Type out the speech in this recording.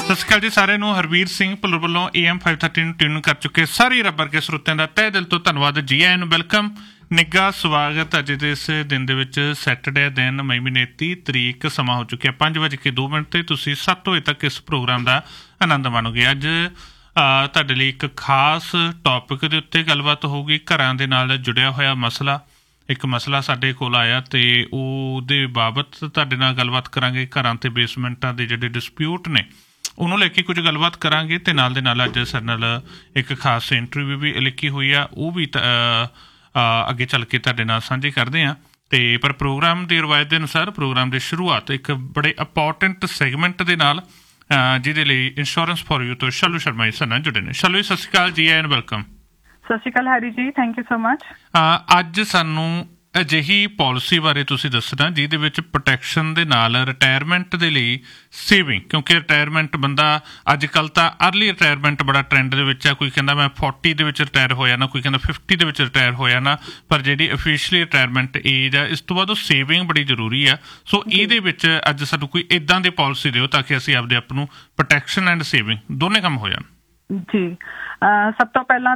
ਸਤਿ ਸ਼੍ਰੀ ਅਕਾਲ ਜੀ ਸਾਰਿਆਂ ਨੂੰ। ਹਰਵੀਰ ਸਿੰਘ ਭੁੱਲਰ ਵੱਲੋਂ AM 530 ਨੂੰ ਟਿਊਨ ਕਰ ਚੁੱਕੇ ਸਾਰੇ ਰੱਬ ਵਰਗੇ ਸਰੋਤਿਆਂ ਦਾ ਤਹਿ ਦਿਲ ਤੋਂ ਧੰਨਵਾਦ। ਜੀ ਆਇਆਂ ਨੂੰ ਵੈਲਕਮ, ਨਿੱਘਾ ਸਵਾਗਤ। ਅੱਜ ਦੇ ਇਸ ਦਿਨ ਦੇ ਵਿੱਚ ਸੈਟਰਡੇ ਦਿਨ ਮਈ ਮਹੀਨੇ 30 ਤਰੀਕ, ਸਮਾਂ ਹੋ ਚੁੱਕਿਆ 5:02 ਤੇ ਤੁਸੀਂ 7 ਵਜੇ ਤੱਕ ਇਸ ਪ੍ਰੋਗਰਾਮ ਦਾ ਆਨੰਦ ਮਾਣੋਗੇ। ਅੱਜ ਤੁਹਾਡੇ ਲਈ ਇੱਕ ਖਾਸ ਟੌਪਿਕ ਦੇ ਉੱਤੇ ਗੱਲਬਾਤ ਹੋਊਗੀ। ਘਰਾਂ ਦੇ ਨਾਲ ਜੁੜਿਆ ਹੋਇਆ ਮਸਲਾ, ਇੱਕ ਮਸਲਾ ਸਾਡੇ ਕੋਲ ਆਇਆ ਅਤੇ ਉਹਦੇ ਬਾਬਤ ਤੁਹਾਡੇ ਨਾਲ ਗੱਲਬਾਤ ਕਰਾਂਗੇ। ਘਰਾਂ ਅਤੇ ਬੇਸਮੈਂਟਾਂ ਦੇ ਜਿਹੜੇ ਡਿਸਪਿਊਟ ਨੇ ਉਹਨੂੰ ਲੈ ਕੇ ਕੁਝ ਗੱਲਬਾਤ ਕਰਾਂਗੇ ਅਤੇ ਨਾਲ ਦੇ ਨਾਲ ਅੱਜ ਸਾਡੇ ਨਾਲ ਇੱਕ ਖਾਸ ਇੰਟਰਵਿਊ ਵੀ ਲਿਖੀ ਹੋਈ ਆ, ਉਹ ਵੀ ਅੱਗੇ ਚੱਲ ਕੇ ਤੁਹਾਡੇ ਨਾਲ ਸਾਂਝੀ ਕਰਦੇ ਹਾਂ। ਅਤੇ ਪਰ ਪ੍ਰੋਗਰਾਮ ਦੀ ਰਵਾਇਤ ਦੇ ਅਨੁਸਾਰ ਪ੍ਰੋਗਰਾਮ ਦੀ ਸ਼ੁਰੂਆਤ ਇੱਕ ਬੜੇ ਇੰਪੋਰਟੈਂਟ ਸੈਗਮੈਂਟ ਦੇ ਨਾਲ, ਜਿਹਦੇ ਲਈ ਇੰਸ਼ੋਰੈਂਸ ਫॉर ਯੂ ਤੋਂ ਸ਼ਾਲੂ ਸ਼ਰਮਾ ਜੀ ਸਾਡੇ ਨਾਲ ਜੁੜੇ ਨੇ। ਸ਼ਾਲੂ ਜੀ ਸਤਿ ਸ਼੍ਰੀ ਅਕਾਲ, ਜੀ ਐਂਡ ਵੈਲਕਮ। ਸਤਿ ਸ਼੍ਰੀ ਅਕਾਲ ਹੈਰੀ ਜੀ, ਥੈਂਕ ਯੂ ਸੋ ਮਚ। ਅੱਜ ਸਾਨੂੰ ਅਜਿਹੀ ਪਾਲਿਸੀ ਬਾਰੇ ਤੁਸੀਂ ਦੱਸਣਾ ਜਿਹਦੇ ਵਿੱਚ ਪ੍ਰੋਟੈਕਸ਼ਨ ਦੇ ਨਾਲ ਰਿਟਾਇਰਮੈਂਟ ਦੇ ਲਈ ਸੇਵਿੰਗ, ਕਿਉਂਕਿ ਰਿਟਾਇਰਮੈਂਟ ਬੰਦਾ ਅੱਜ ਕੱਲ੍ਹ ਤਾਂ ਅਰਲੀ ਰਿਟਾਇਰਮੈਂਟ ਬੜਾ ਟਰੈਂਡ ਦੇ ਵਿੱਚ ਆ। ਕੋਈ ਕਹਿੰਦਾ ਮੈਂ 40 ਦੇ ਵਿੱਚ ਰਿਟਾਇਰ ਹੋ ਜਾਣਾ, ਕੋਈ ਕਹਿੰਦਾ 50 ਦੇ ਵਿੱਚ ਰਿਟਾਇਰ ਹੋ ਜਾਣਾ, ਪਰ ਜਿਹੜੀ ਅਫੀਸ਼ੀਅਲੀ ਰਿਟਾਇਰਮੈਂਟ ਏਜ ਆ ਇਸ ਤੋਂ ਬਾਅਦ ਉਹ ਸੇਵਿੰਗ ਬੜੀ ਜ਼ਰੂਰੀ ਆ। ਸੋ ਇਹਦੇ ਵਿੱਚ ਅੱਜ ਸਾਨੂੰ ਕੋਈ ਇੱਦਾਂ ਦੀ ਪਾਲਿਸੀ ਦਿਓ ਤਾਂ ਕਿ ਅਸੀਂ ਆਪਦੇ ਆਪ ਨੂੰ ਪ੍ਰੋਟੈਕਸ਼ਨ ਐਂਡ ਸੇਵਿੰਗ ਦੋਨੇ ਕੰਮ ਹੋ ਜਾਣ। ਜੀ, ਸਭ ਤੋਂ ਪਹਿਲਾਂ